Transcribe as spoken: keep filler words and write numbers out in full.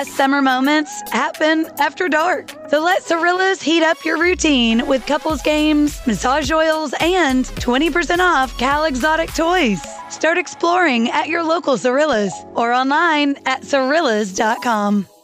Summer moments happen after dark. So let Cirillas heat up your routine with couples games, massage oils, and twenty percent off Cal Exotic toys. Start exploring at your local Cirillas or online at cirillas dot com.